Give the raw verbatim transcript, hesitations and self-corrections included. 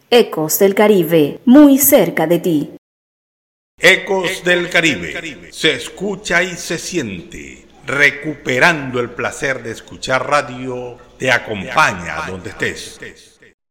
Ecos del Caribe, muy cerca de ti. Ecos del Caribe, se escucha y se siente. Recuperando el placer de escuchar radio, te acompaña donde estés.